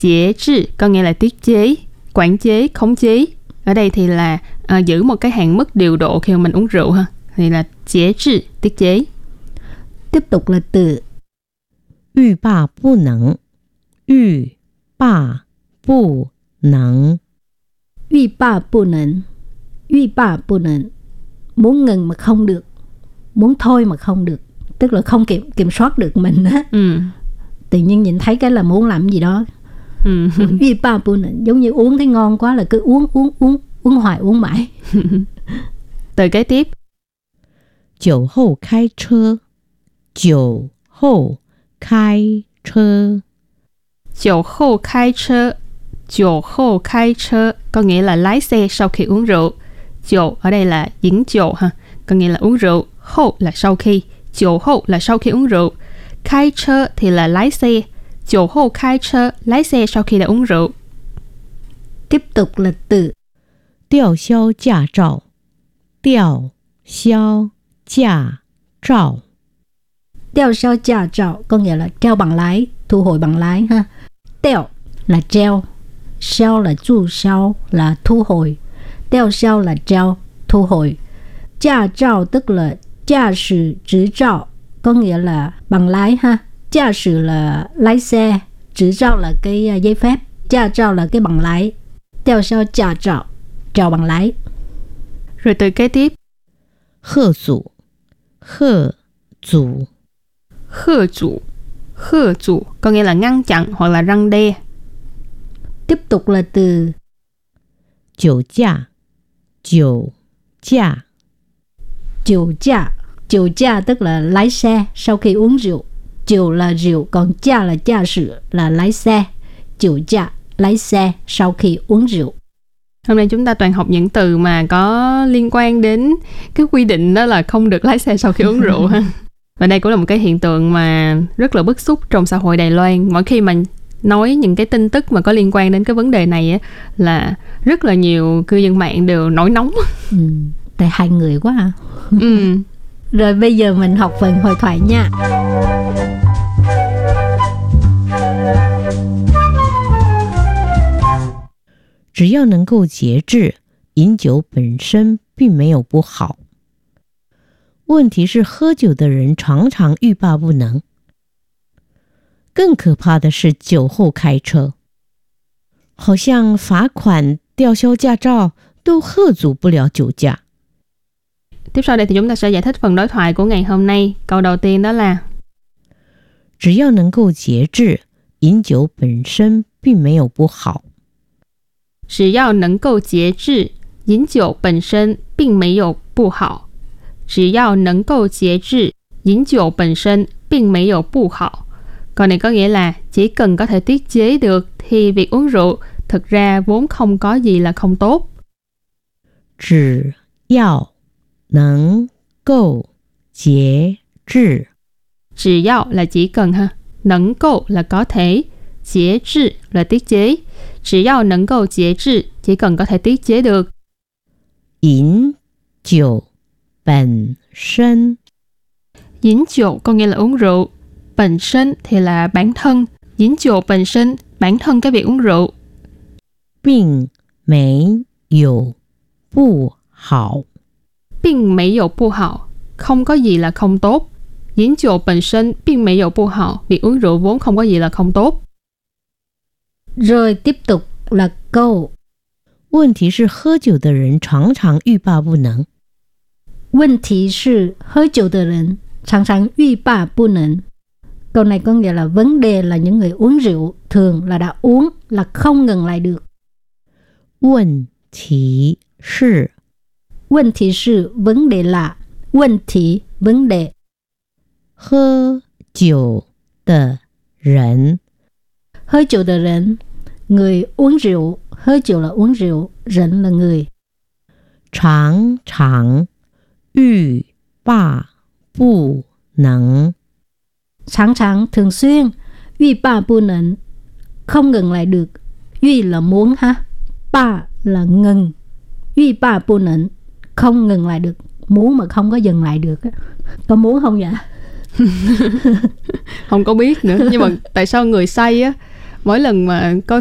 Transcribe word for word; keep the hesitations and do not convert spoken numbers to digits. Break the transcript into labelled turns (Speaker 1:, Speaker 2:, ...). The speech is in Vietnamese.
Speaker 1: Chế trị có nghĩa là tiết chế, quản chế, khống chế. Ở đây thì là à, giữ một cái hạn mức điều độ khi mà mình uống rượu ha. Thì là chế trị, tiết chế.
Speaker 2: Tiếp tục là từ
Speaker 3: 欲罢不能 欲罢不能
Speaker 2: 欲罢不能 欲罢不能 muốn ngừng mà không được, muốn thôi mà không được, tức là không kiểm kiểm soát được mình á.
Speaker 1: Ừ.
Speaker 2: Tự nhiên nhìn thấy cái là muốn làm gì đó.
Speaker 1: Ừ.
Speaker 2: 欲罢不能 giống như uống thấy ngon quá là cứ uống uống uống uống hoài uống mãi.
Speaker 1: Từ kế tiếp
Speaker 3: 酒后开车 酒后开车
Speaker 1: 酒后开车 酒后开车có nghĩa là lái xe sau khi uống rượu.酒ở đây là dính酒ha, có nghĩa là uống rượu. Hậu là sau khi,酒后là sau khi uống rượu. Khai车thì là lái xe. 酒后开车 lái xe sau khi đã uống rượu.
Speaker 2: Tiếp tục là từ
Speaker 3: 吊销驾照 吊销驾照
Speaker 2: 吊销驾照 có nghĩa là treo bằng lái, thu hồi bằng lái ha. Đeo là treo, xiao là chu xiao là thu hồi, đeo xiao là treo, thu hồi.驾照 tức là驾驶执照, có nghĩa là bằng lái ha.驾驶 là lái xe, 执照 là cái giấy phép, 驾照 là cái bằng lái. Đeo xiao驾照, treo bằng lái.
Speaker 1: Rồi từ kế tiếp
Speaker 3: 贺阻贺阻
Speaker 1: Hơ chủ, hơ chủ có nghĩa là ngăn chặn hoặc là răn đe.
Speaker 2: Tiếp tục là từ
Speaker 3: 酒驾酒驾
Speaker 2: 酒驾. 酒驾 tức là lái xe sau khi uống rượu. Rượu là rượu, còn驾là驾sử là lái xe. 酒驾 lái xe sau khi uống rượu.
Speaker 1: Hôm nay chúng ta toàn học những từ mà có liên quan đến cái quy định đó là không được lái xe sau khi uống rượu ha. Và đây cũng là một cái hiện tượng mà rất là bức xúc trong xã hội Đài Loan. Mỗi khi mà nói những cái tin tức mà có liên quan đến cái vấn đề này á, là rất là nhiều cư dân mạng đều nổi nóng.
Speaker 2: Ừ, tại hai người quá à.
Speaker 1: Ừ.
Speaker 2: Rồi bây giờ mình học phần hội thoại nha.
Speaker 3: 只要能够节制，饮酒本身并没有不好。问题是喝酒的人常常欲罢不能。更可怕的是酒后开车，好像罚款、吊销驾照都嚇阻不了酒駕。
Speaker 1: Tiếp sau đây thì chúng ta sẽ giải thích phần đối thoại của ngày hôm nay. Câu đầu tiên đó là
Speaker 3: 只要能够节制，饮酒本身并没有不好。
Speaker 1: 只要能够节制，饮酒本身并没有不好。只要能够节制，饮酒本身并没有不好。 Câu này có nghĩa là chỉ cần có thể tiết chế được thì việc uống rượu thực ra vốn không có gì là không tốt.
Speaker 3: 只要能够节制，
Speaker 1: 只要 là chỉ cần ha, 能够 là có thể, 节制 là tiết chế. 只要能够节制 chỉ cần có thể tiết chế được.
Speaker 3: 饮酒本身，
Speaker 1: 饮酒 có nghĩa là uống rượu. 本身 thì là bản thân. 饮酒本身 bản thân cái việc uống rượu.
Speaker 3: 并没有不好。
Speaker 1: 并没有不好 không có gì là không tốt. 饮酒本身并没有不好 việc uống rượu vốn không có gì là không tốt.
Speaker 2: Rồi tiếp tục là câu
Speaker 3: 问题是喝酒的人常常欲罢不能。
Speaker 2: 问题是喝酒的人常常欲罢不能. Câu này có nghĩa là vấn đề là những người uống rượu thường là đã uống là không ngừng lại được.
Speaker 3: 问题是
Speaker 2: Vấn đề là vấn đề là vấn đề vấn đề.
Speaker 3: 喝酒的人
Speaker 2: 喝酒的人 người uống rượu, 喝酒 là uống rượu, 人 là người.
Speaker 3: 常常欲罢不能。
Speaker 2: 常常 thường xuyên, 欲罢不能 không ngừng lại được. 欲 là muốn ha, 罢 là ngừng, 欲罢不能 không ngừng lại được, muốn mà không có dừng lại được. Có muốn không vậy?
Speaker 1: Không có biết nữa. Nhưng mà tại sao người say á mỗi lần mà có